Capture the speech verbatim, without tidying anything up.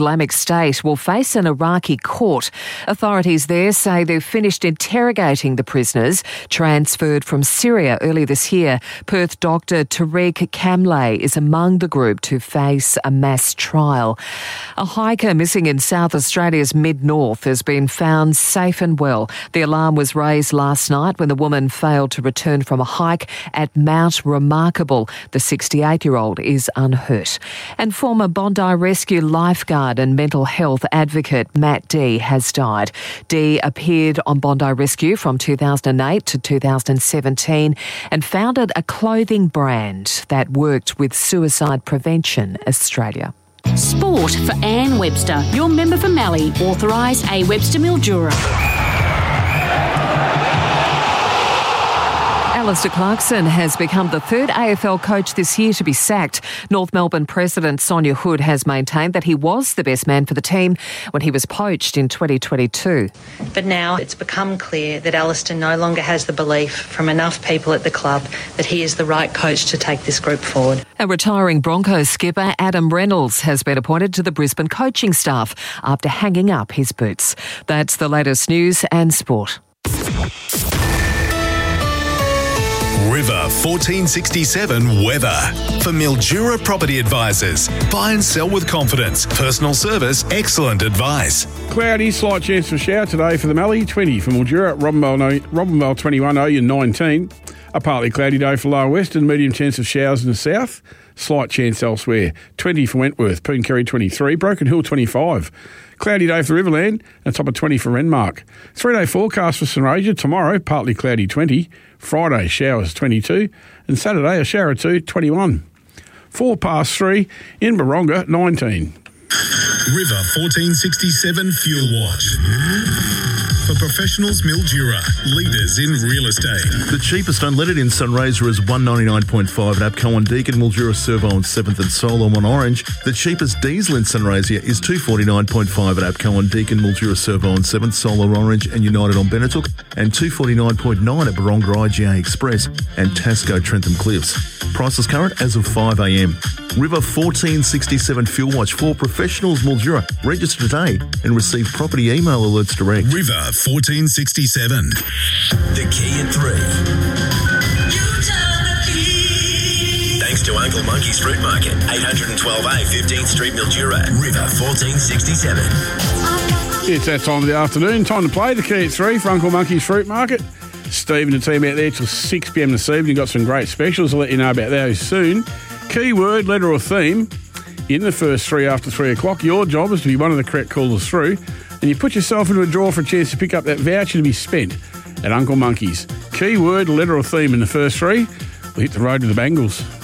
Islamic State will face an Iraqi court. Authorities there say they've finished interrogating the prisoners transferred from Syria early this year. Perth doctor Tariq Kamlay is among the group to face a mass trial. A hiker missing in South Australia's mid-north has been found safe and well. The alarm was raised last night when the woman failed to return from a hike at Mount Remarkable. The sixty-eight-year-old is unhurt. And former Bondi Rescue lifeguard and mental health advocate Matt Dee has died. Dee appeared on Bondi Rescue from two thousand eight to two thousand seventeen and founded a clothing brand that worked with Suicide Prevention Australia. Sport for Anne Webster, your member for Mallee, authorised A Webster Mildura. Alistair Clarkson has become the third A F L coach this year to be sacked. North Melbourne President Sonia Hood has maintained that he was the best man for the team when he was poached in twenty twenty-two. But now it's become clear that Alistair no longer has the belief from enough people at the club that he is the right coach to take this group forward. A retiring Broncos skipper, Adam Reynolds, has been appointed to the Brisbane coaching staff after hanging up his boots. That's the latest news and sport. River fourteen sixty-seven weather. For Mildura Property Advisors. Buy and sell with confidence. Personal service, excellent advice. Cloudy, slight chance for shower today for the Mallee, twenty for Mildura, Robinvale, Robinvale twenty-one, Oyen nineteen. A partly cloudy day for Lower Western, medium chance of showers in the south. Slight chance elsewhere. twenty for Wentworth, Pooncarry twenty-three, Broken Hill twenty-five. Cloudy day for Riverland, and top of twenty for Renmark. Three-day forecast for St Ranger, tomorrow partly cloudy twenty, Friday showers twenty-two, and Saturday a shower or two, twenty-one. Four past three in Baronga, nineteen. River fourteen sixty-seven Fuel Watch. For professionals, Mildura, leaders in real estate. The cheapest unleaded in Sunraysia is one ninety-nine point five at Apco and Deakin, Mildura Servo on seventh and Solom on Orange. The cheapest diesel in Sunraysia is two forty-nine point five at Apco and Deakin, Mildura Servo on seventh, Solar Orange and United on Benetook, and two forty-nine point nine at Baronga I G A Express and Tasco Trentham Cliffs. Prices current as of five a m. River fourteen sixty-seven Fuel Watch for professionals, Mildura. Register today and receive property email alerts direct. River fourteen sixty-seven. The key at three. Thanks to Uncle Monkey's Fruit Market, eight twelve A, fifteenth Street, Mildura. River fourteen sixty-seven. It's that time of the afternoon. Time to play the key at three for Uncle Monkey's Fruit Market. Steve and the team out there till six p m this evening. Got some great specials. I'll let you know about those soon. Keyword, letter or theme in the first three after three o'clock. Your job is to be one of the correct callers through, and you put yourself into a draw for a chance to pick up that voucher to be spent at Uncle Monkey's. Keyword, letter or theme in the first three. We'll hit the road to the Bangles.